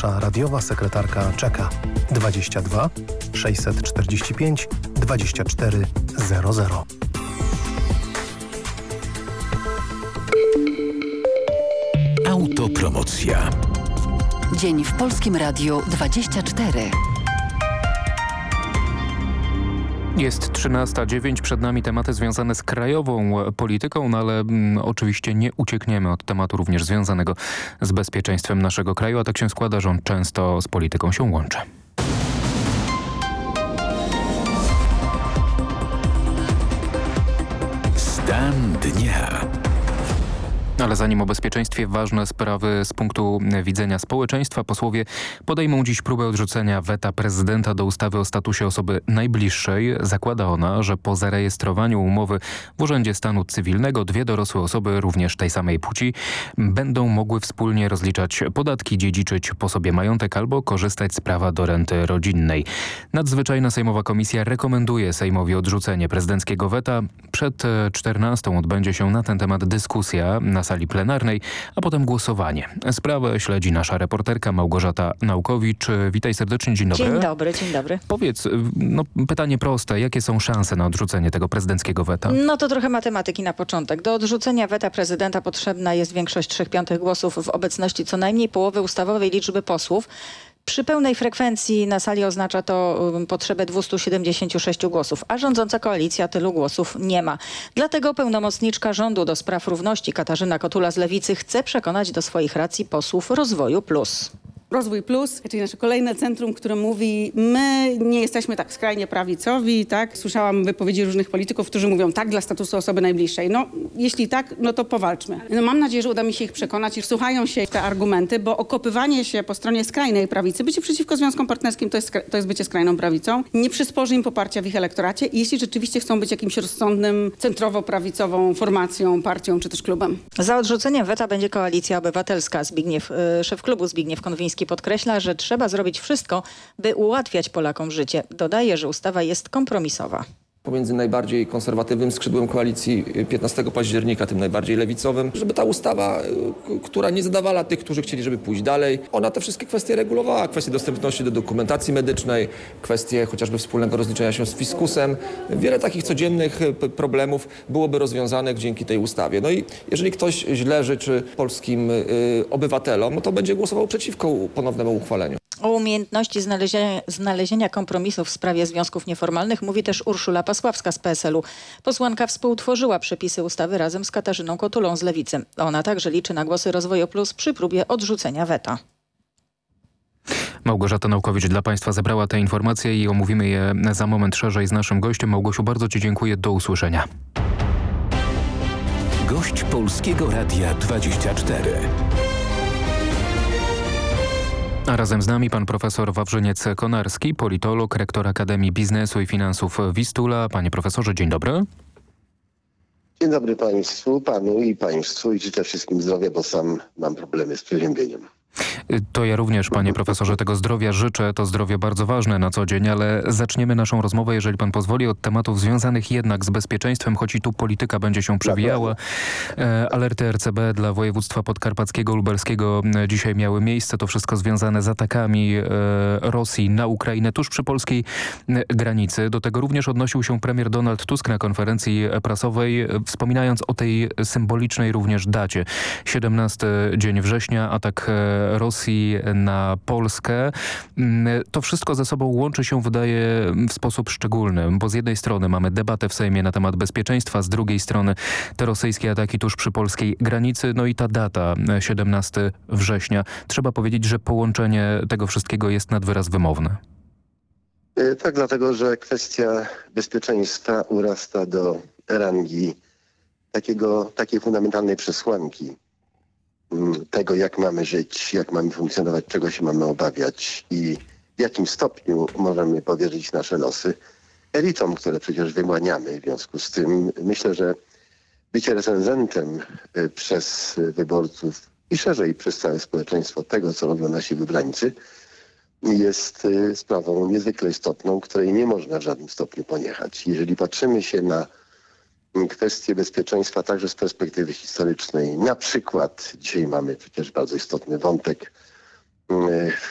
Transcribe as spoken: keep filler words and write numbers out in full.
Nasza radiowa sekretarka czeka. dwadzieścia dwa sześćset czterdzieści pięć dwadzieścia cztery zero zero. Autopromocja. Dzień w Polskim Radiu dwadzieścia cztery. Jest trzynasta dziewięć, przed nami tematy związane z krajową polityką, no ale mm, oczywiście nie uciekniemy od tematu również związanego z bezpieczeństwem naszego kraju, a tak się składa, że on często z polityką się łączy. Stan dnia. Ale zanim o bezpieczeństwie, ważne sprawy z punktu widzenia społeczeństwa. Posłowie podejmą dziś próbę odrzucenia weta prezydenta do ustawy o statusie osoby najbliższej. Zakłada ona, że po zarejestrowaniu umowy w Urzędzie Stanu Cywilnego dwie dorosłe osoby, również tej samej płci, będą mogły wspólnie rozliczać podatki, dziedziczyć po sobie majątek albo korzystać z prawa do renty rodzinnej. Nadzwyczajna Sejmowa Komisja rekomenduje Sejmowi odrzucenie prezydenckiego weta. Przed czternastą odbędzie się na ten temat dyskusja na sali plenarnej, a potem głosowanie. Sprawę śledzi nasza reporterka Małgorzata Naukowicz. Witaj serdecznie, dzień dobry. Dzień dobry, dzień dobry. Powiedz, no, pytanie proste, jakie są szanse na odrzucenie tego prezydenckiego weta? No to trochę matematyki na początek. Do odrzucenia weta prezydenta potrzebna jest większość trzech piątych głosów w obecności co najmniej połowy ustawowej liczby posłów. Przy pełnej frekwencji na sali oznacza to um, potrzebę dwieście siedemdziesiąt sześć głosów, a rządząca koalicja tylu głosów nie ma. Dlatego pełnomocniczka rządu do spraw równości Katarzyna Kotula z Lewicy chce przekonać do swoich racji posłów Rozwoju Plus. Rozwój Plus, czyli nasze kolejne centrum, które mówi, my nie jesteśmy tak skrajnie prawicowi, tak? Słyszałam wypowiedzi różnych polityków, którzy mówią tak dla statusu osoby najbliższej. No, jeśli tak, no to powalczmy. No, mam nadzieję, że uda mi się ich przekonać i wsłuchają się w te argumenty, bo okopywanie się po stronie skrajnej prawicy, bycie przeciwko związkom partnerskim, to jest, to jest bycie skrajną prawicą, nie przysporzy im poparcia w ich elektoracie, jeśli rzeczywiście chcą być jakimś rozsądnym, centrowo-prawicową formacją, partią czy też klubem. Za odrzuceniem weta będzie Koalicja Obywatelska. Zbigniew, y, szef klubu Zbigniew Konwiński podkreśla, że trzeba zrobić wszystko, by ułatwiać Polakom życie. Dodaje, że ustawa jest kompromisowa. Pomiędzy najbardziej konserwatywnym skrzydłem koalicji piętnastego października, tym najbardziej lewicowym, żeby ta ustawa, która nie zadawala tych, którzy chcieli, żeby pójść dalej, ona te wszystkie kwestie regulowała. Kwestie dostępności do dokumentacji medycznej, kwestie chociażby wspólnego rozliczenia się z fiskusem. Wiele takich codziennych problemów byłoby rozwiązanych dzięki tej ustawie. No i jeżeli ktoś źle życzy polskim y, obywatelom, no to będzie głosował przeciwko ponownemu uchwaleniu. O umiejętności znalezienia, znalezienia kompromisów w sprawie związków nieformalnych mówi też Urszula Pasławska z P S L u. Posłanka współtworzyła przepisy ustawy razem z Katarzyną Kotulą z Lewicy. Ona także liczy na głosy Rozwoju Plus przy próbie odrzucenia weta. Małgorzata Naukowicz dla Państwa zebrała te informacje i omówimy je za moment szerzej z naszym gościem. Małgosiu, bardzo Ci dziękuję. Do usłyszenia. Gość Polskiego Radia dwadzieścia cztery. A razem z nami pan profesor Wawrzyniec Konarski, politolog, rektor Akademii Biznesu i Finansów Wistula. Panie profesorze, dzień dobry. Dzień dobry Państwu, Panu i Państwu i życzę wszystkim zdrowia, bo sam mam problemy z przeziębieniem. To ja również, panie profesorze, tego zdrowia życzę. To zdrowie bardzo ważne na co dzień, ale zaczniemy naszą rozmowę, jeżeli pan pozwoli, od tematów związanych jednak z bezpieczeństwem, choć i tu polityka będzie się przewijała. E, alerty R C B dla województwa podkarpackiego, lubelskiego dzisiaj miały miejsce. To wszystko związane z atakami e, Rosji na Ukrainę tuż przy polskiej granicy. Do tego również odnosił się premier Donald Tusk na konferencji prasowej, wspominając o tej symbolicznej również dacie. siedemnasty dzień września, atak Rosji na Polskę. To wszystko ze sobą łączy się, wydaje, w sposób szczególny, bo z jednej strony mamy debatę w Sejmie na temat bezpieczeństwa, z drugiej strony te rosyjskie ataki tuż przy polskiej granicy, no i ta data, siedemnastego września. Trzeba powiedzieć, że połączenie tego wszystkiego jest nad wyraz wymowne. Tak, dlatego, że kwestia bezpieczeństwa urasta do rangi takiego, takiej fundamentalnej przesłanki tego, jak mamy żyć, jak mamy funkcjonować, czego się mamy obawiać i w jakim stopniu możemy powierzyć nasze losy elitom, które przecież wyłaniamy. W związku z tym myślę, że bycie recenzentem przez wyborców i szerzej przez całe społeczeństwo tego, co robią nasi wybrańcy, jest sprawą niezwykle istotną, której nie można w żadnym stopniu poniechać. Jeżeli patrzymy się na kwestie bezpieczeństwa także z perspektywy historycznej. Na przykład dzisiaj mamy przecież bardzo istotny wątek